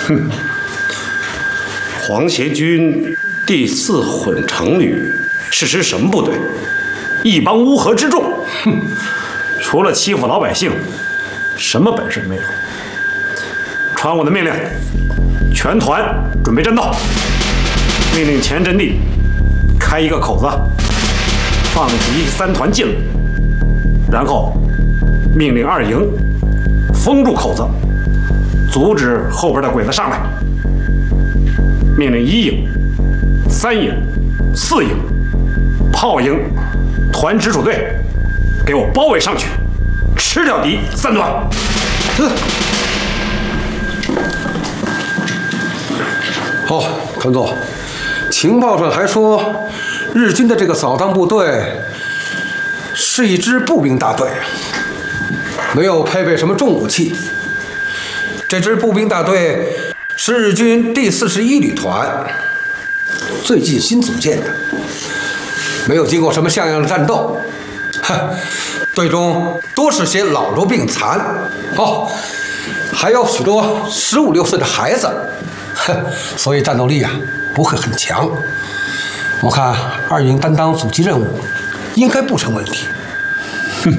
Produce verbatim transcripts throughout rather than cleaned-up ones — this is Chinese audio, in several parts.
哼，皇协军第四混成旅是支什么部队？一帮乌合之众，哼，除了欺负老百姓，什么本事没有。传我的命令，全团准备战斗。命令前阵地开一个口子，放敌三团进来，然后命令二营封住口子，阻止后边的鬼子上来。命令一营、三营、四营、炮营、团直属队给我包围上去，吃掉敌三团。 哦，团座，情报上还说，日军的这个扫荡部队是一支步兵大队，没有配备什么重武器。这支步兵大队是日军第四十一旅团，最近新组建的，没有经过什么像样的战斗，哼，队中多是些老弱病残，哦，还有许多十五六岁的孩子。哼，所以战斗力啊不会很强。我看二营担当阻击任务，应该不成问题。 哼，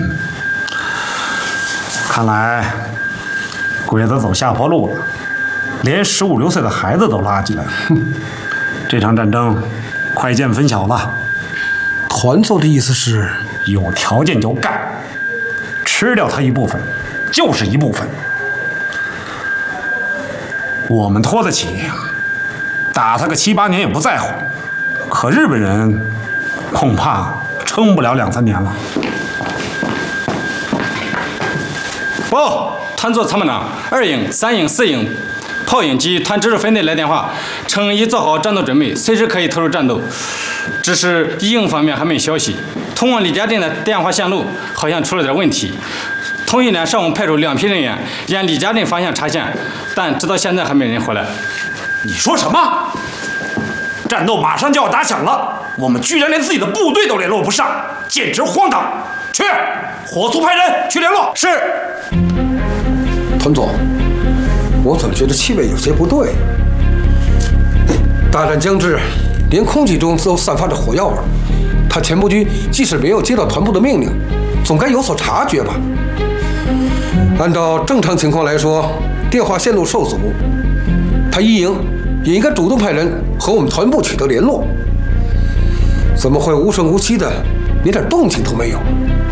看来鬼子走下坡路了，连十五六岁的孩子都拉进来了。哼，这场战争快见分晓了。 团座的意思是， 有条件就干，吃掉他一部分就是一部分。我们拖得起，打他个七八年也不在乎。可日本人恐怕撑不了两三年了。 报，团座参谋长，二营、三营、四营、炮营及团指挥分队来电话，称已做好战斗准备，随时可以投入战斗。只是一营方面还没消息。通往李家镇的电话线路好像出了点问题。同一呢，上午派出两批人员沿李家镇方向查线，但直到现在还没人回来。 你说什么？战斗马上就要打响了，我们居然连自己的部队都联络不上，简直荒唐！去，火速派人去联络。 是。 团座，我总觉得气味有些不对。大战将至，连空气中都散发着火药味。他前部军即使没有接到团部的命令，总该有所察觉吧？按照正常情况来说，电话线路受阻，他一营也应该主动派人和我们团部取得联络。怎么会无声无息的，连点动静都没有？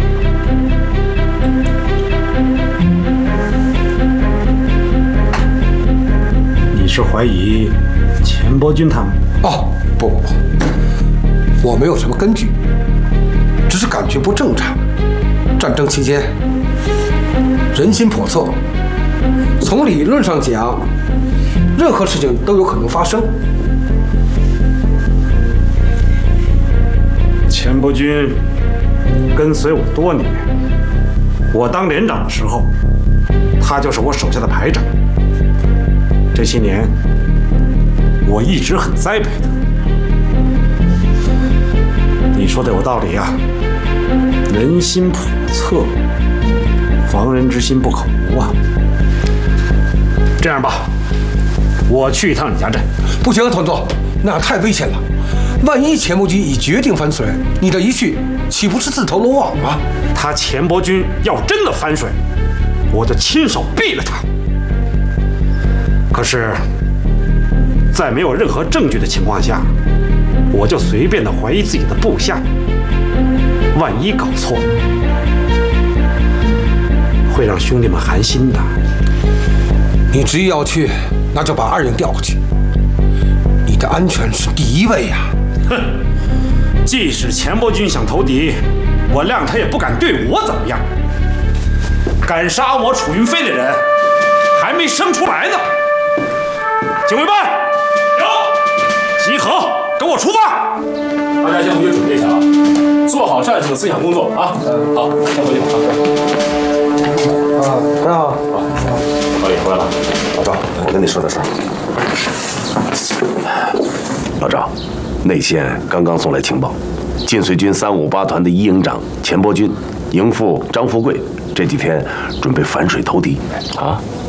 你是怀疑钱伯钧他们？ 哦，不不不，我没有什么根据，只是感觉不正常。战争期间，人心叵测，从理论上讲，任何事情都有可能发生。 钱伯钧跟随我多年，我当连长的时候，他就是我手下的排长。这些年，我一直很栽培他。你说的有道理啊，人心叵测，防人之心不可无啊。这样吧，我去一趟李家镇。 不行啊，团座，那太危险了。万一钱伯钧已决定翻水，你这一去，岂不是自投罗网啊？ 他钱伯钧要真的翻水，我就亲手毙了他。可是，在没有任何证据的情况下，我就随便的怀疑自己的部下，万一搞错了，会让兄弟们寒心的。 你执意要去，那就把二营调过去。你的安全是第一位呀！ 哼，即使钱伯钧想投敌，我谅他也不敢对我怎么样。敢杀我楚云飞的人，还没生出来呢。警卫班，有，集合，跟我出发。 大家先回去准备一下啊，做好战士的思想工作啊。嗯，好，先回去吧。 啊，很好。 好，老李回来了。 老赵，我跟你说点事儿。老赵，内线刚刚送来情报，晋绥军三五八团的一营长钱伯钧、营副张富贵这几天准备反水投敌啊。